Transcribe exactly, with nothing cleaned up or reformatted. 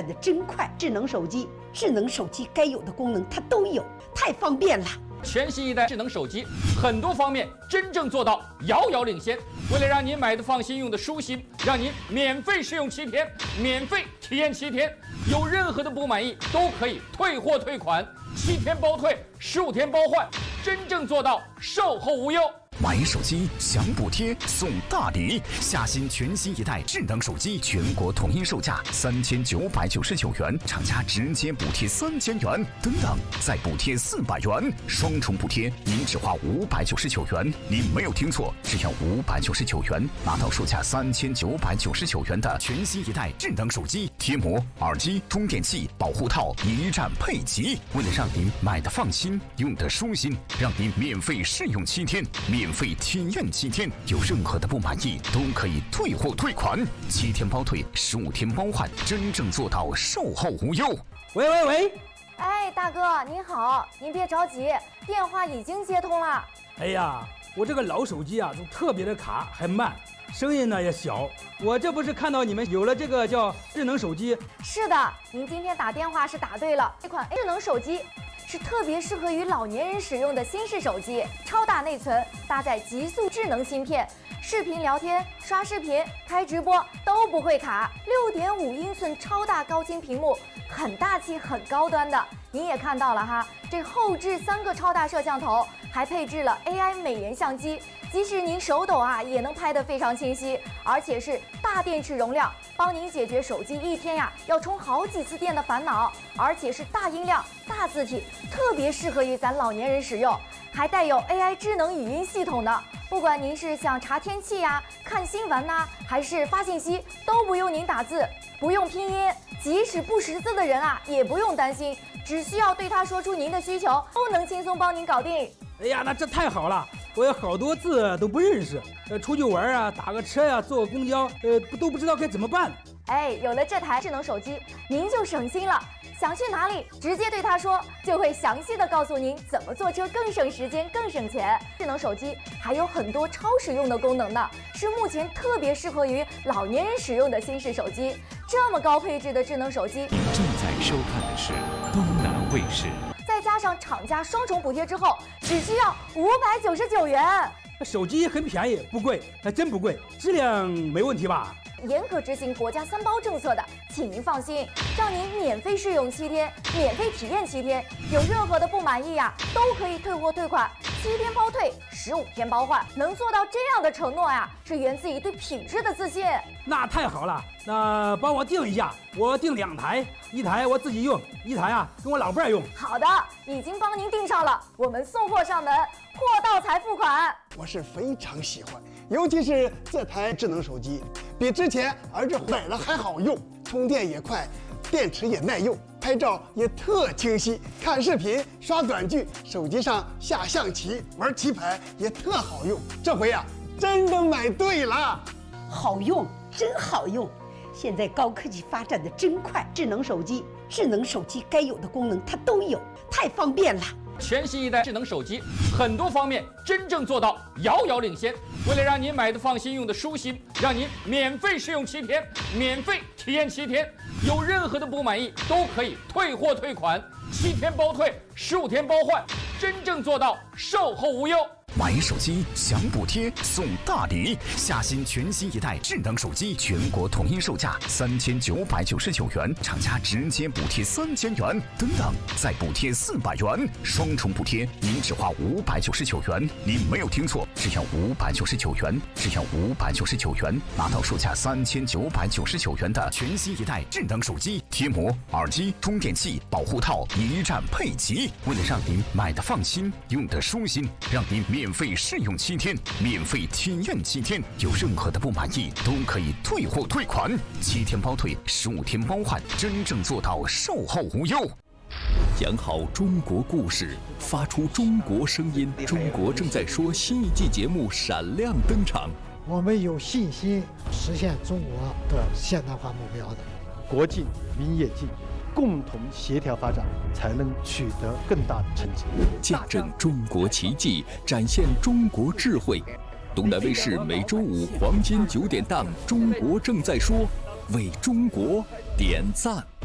得真快。智能手机，智能手机该有的功能它都有，太方便了。 全新一代智能手机很多方面真正做到遥遥领先。为了让您买的放心，用的舒心，让您免费试用七天，免费体验七天，有任何的不满意都可以退货退款，七天包退，十五天包换，真正做到售后无忧。 买手机享补贴送大礼，夏新全新一代智能手机全国统一售价三千九百九十九元，厂家直接补贴三千元，等等再补贴四百元，双重补贴，您只花五百九十九元。您没有听错，只要五百九十九元，拿到售价三千九百九十九元的全新一代智能手机，贴膜、耳机、充电器、保护套一站配齐。为了让您买的放心，用的舒心，让您免费试用七天，免费体验七天，有任何的不满意都可以退货退款，七天包退，十五天包换，真正做到售后无忧。 喂喂喂， 哎，大哥您好，您别着急，电话已经接通了。 哎呀，我这个老手机啊，就特别的卡，还慢，声音呢也小。我这不是看到你们有了这个叫智能手机？ 是的，您今天打电话是答对了，这款智能手机是特别适合于老年人使用的新式手机，超大内存，搭载极速智能芯片，视频聊天、刷视频、开直播都不会卡。六点五英寸超大高清屏幕，很大气、很高端的。您也看到了哈，这后置三个超大摄像头，还配置了 A I 美颜相机，即使您手抖啊，也能拍得非常清晰，而且是大电池容量，帮您解决手机一天呀要充好几次电的烦恼，而且是大音量、大字体，特别适合于咱老年人使用，还带有 A I 智能语音系统的。不管您是想查天气呀、看新闻呐、啊，还是发信息，都不用您打字，不用拼音，即使不识字的人啊，也不用担心，只需要对他说出您的需求，都能轻松帮您搞定。 哎呀，那这太好了！我有好多字都不认识，呃，出去玩啊，打个车呀、啊，坐个公交，呃，都不知道该怎么办。 哎，有了这台智能手机，您就省心了。想去哪里，直接对他说，就会详细的告诉您怎么坐车更省时间、更省钱。智能手机还有很多超实用的功能呢，是目前特别适合于老年人使用的新式手机。这么高配置的智能手机， 您正在收看的是东南卫视。 再加上厂家双重补贴之后，只需要五百九十九元。 手机很便宜，不贵，还真不贵，质量没问题吧？ 严格执行国家三包政策的，请您放心，让您免费试用七天，免费体验七天，有任何的不满意呀，都可以退货退款，七天包退，十五天包换，能做到这样的承诺呀，是源自于对品质的自信。 那太好了，那帮我订一下，我订两台，一台我自己用，一台啊跟我老伴儿用。 好的，已经帮您订上了，我们送货上门，货到才付款。 我是非常喜欢，尤其是这台智能手机，比之前儿子买了还好用，充电也快，电池也耐用，拍照也特清晰，看视频、刷短剧，手机上下象棋、玩棋牌也特好用。这回呀、啊，真的买对了， 好用，真好用。现在高科技发展的真快，智能手机，智能手机该有的功能它都有，太方便了。 全新一代智能手机很多方面真正做到遥遥领先。为了让您买的放心，用的舒心，让您免费试用七天，免费体验七天，有任何的不满意都可以退货退款，七天包退，十五天包换，真正做到售后无忧。 买手机享补贴送大礼，夏新全新一代智能手机全国统一售价三千九百九十九元，厂家直接补贴三千元，等等再补贴四百元，双重补贴，您只花五百九十九元。您没有听错，只要五百九十九元，只要五百九十九元，拿到售价三千九百九十九元的全新一代智能手机，贴膜、耳机、充电器、保护套一站配齐。为了让您买的放心，用的舒心，让您免费试用七天，免费体验七天，有任何的不满意都可以退货退款，七天包退，十五天包换，真正做到售后无忧。 讲好中国故事，发出中国声音。中国正在说新一季节目闪亮登场。 我们有信心实现中国的现代化目标的。 国进民也进，共同协调发展，才能取得更大的成绩。 见证中国奇迹，展现中国智慧。东南卫视每周五黄金九点档《中国正在说》，为中国点赞。